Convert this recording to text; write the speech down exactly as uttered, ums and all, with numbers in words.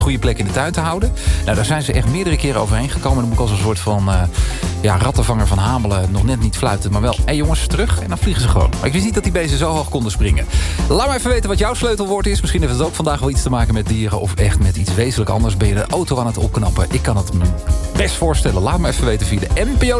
goede plek in de tuin te houden. Nou, daar zijn ze echt meerdere keren overheen gekomen. Dan moet ik als een soort van uh, ja, rattenvanger van Hamelen nog net niet fluiten. Maar wel, hé hey jongens, terug. En dan vliegen ze gewoon. Maar ik wist niet dat die beesten zo hoog konden springen. Laat me even weten wat jouw sleutelwoord is. Misschien heeft het ook vandaag wel iets te maken met dieren. Of echt met iets wezenlijk anders. Ben je de auto aan het opknappen? Ik kan het me best voorstellen. Laat me even weten via de N P O